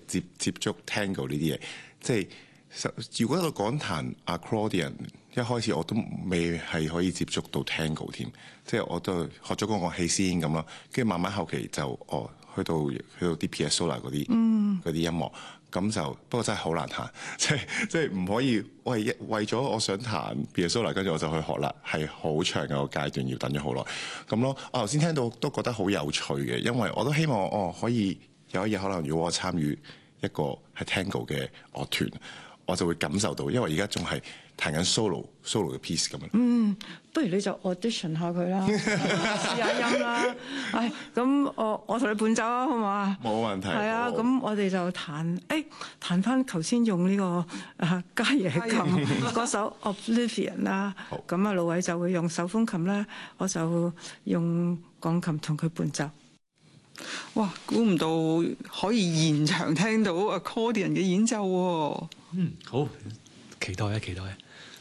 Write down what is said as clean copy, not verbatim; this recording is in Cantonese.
接觸 Tango 呢啲嘢，即係如果我講彈 accordion， 一開始我都未係可以接觸到 Tango 添，即係我都學咗個樂器先咁咯，跟住慢慢後期就去到啲 piazzolla 嗰啲音樂，咁就不過真係好難彈，即係唔可以為咗我想彈 piazzolla， 跟住我就去學啦，係好長嘅個階段，要等咗好耐咁咯。我頭先聽到都覺得好有趣嘅，因為我都希望可以有一日可能如果我參與一個係 Tango 嘅樂團，我就會感受到，因為而家仲係彈緊 solo 嘅 piece 咁樣。 不如你就 audition 下佢啦，試下音啦。咁我同你伴奏啊，好唔好啊？ 冇問題。 係啊，咁我哋就彈翻頭先用呢個加野琴嗰首 Oblivion 啦。咁啊，盧偉就會用手風琴啦，我就用鋼琴同佢伴奏。 哇！估唔到可以現場聽到 accordion 嘅演奏喎。 好，期待啊！